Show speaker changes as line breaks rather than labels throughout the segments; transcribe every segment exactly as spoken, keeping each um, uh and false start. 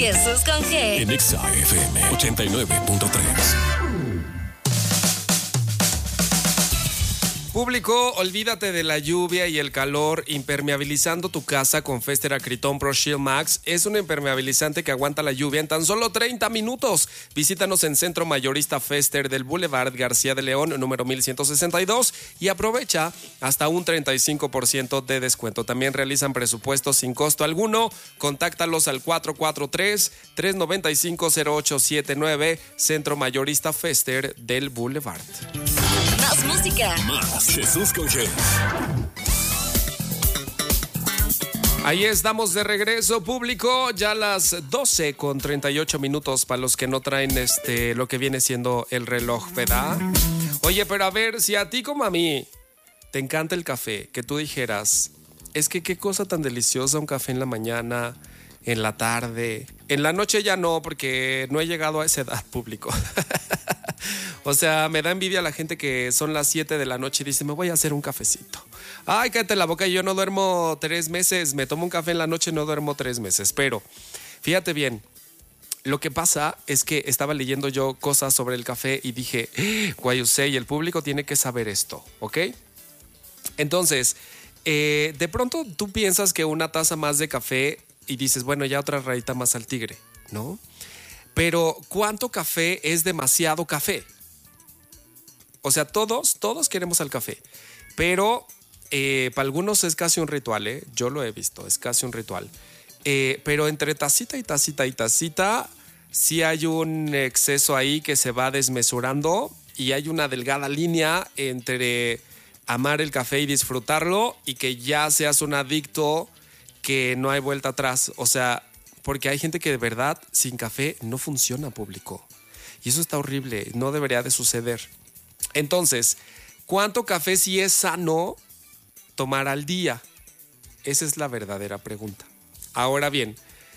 Jesús con G.
En Exa F M ochenta y nueve punto tres.
Público, olvídate de la lluvia y el calor impermeabilizando tu casa con Fester Acryton Pro Shield Max. Es un impermeabilizante que aguanta la lluvia en tan solo treinta minutos. Visítanos en Centro Mayorista Fester del Boulevard García de León, número mil ciento sesenta y dos, y aprovecha hasta un treinta y cinco por ciento de descuento. También realizan presupuestos sin costo alguno. Contáctalos al cuatro cuatro tres, tres nueve cinco, cero ocho siete nueve, Centro Mayorista Fester del Boulevard.
Más música.
Más Jesús con G.
Ahí estamos de regreso, público, ya las doce con treinta y ocho minutos para los que no traen este lo que viene siendo el reloj, ¿verdad? Oye, pero a ver, si a ti como a mí te encanta el café, que tú dijeras, es que qué cosa tan deliciosa un café en la mañana, en la tarde, en la noche ya no, porque no he llegado a esa edad, público. O sea, me da envidia la gente que son las siete de la noche y dice, me voy a hacer un cafecito. Ay, cállate la boca, yo no duermo tres meses, me tomo un café en la noche y no duermo tres meses. Pero, fíjate bien, lo que pasa es que estaba leyendo yo cosas sobre el café y dije, guay, y el público tiene que saber esto, ¿ok? Entonces, eh, de pronto tú piensas que una taza más de café y dices, bueno, ya otra rayita más al tigre, ¿no? Pero, ¿cuánto café es demasiado café? O sea, todos, todos queremos al café, pero eh, para algunos es casi un ritual, ¿eh? Yo lo he visto, es casi un ritual. Eh, pero entre tacita y tacita y tacita, sí hay un exceso ahí que se va desmesurando y hay una delgada línea entre amar el café y disfrutarlo y que ya seas un adicto que no hay vuelta atrás. O sea, porque hay gente que de verdad sin café no funciona, público. Y eso está horrible, no debería de suceder. Entonces, ¿cuánto café sí es sano tomar al día? Esa es la verdadera pregunta. Ahora bien,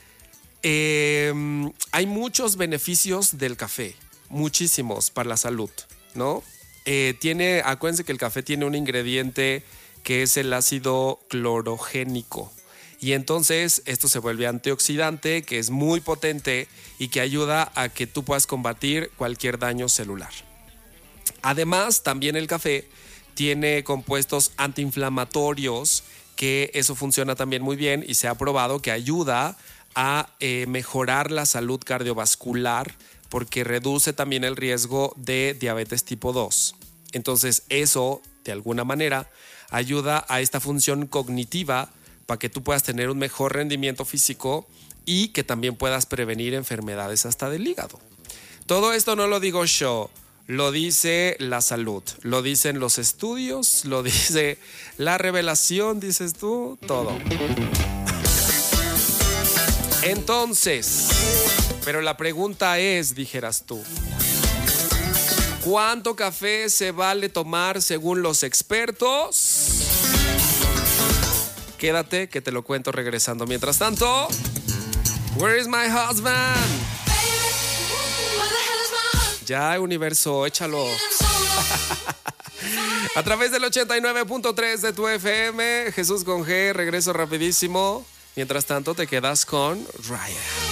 eh, hay muchos beneficios del café, muchísimos para la salud, ¿no? Eh, tiene, acuérdense que el café tiene un ingrediente que es el ácido clorogénico. Y entonces esto se vuelve antioxidante, que es muy potente y que ayuda a que tú puedas combatir cualquier daño celular. Además, también el café tiene compuestos antiinflamatorios, que eso funciona también muy bien y se ha probado que ayuda a eh, mejorar la salud cardiovascular porque reduce también el riesgo de diabetes tipo dos. Entonces, eso, de alguna manera, ayuda a esta función cognitiva para que tú puedas tener un mejor rendimiento físico y que también puedas prevenir enfermedades hasta del hígado. Todo esto no lo digo yo. Lo dice la salud, lo dicen los estudios, lo dice la revelación, dices tú, todo. Entonces, pero la pregunta es, dijeras tú, ¿cuánto café se vale tomar según los expertos? Quédate que te lo cuento regresando. Mientras tanto, where is my husband? Ya, universo, échalo. A través del ochenta y nueve punto tres de tu F M, Jesús con G, regreso rapidísimo. Mientras tanto, te quedas con Ryan.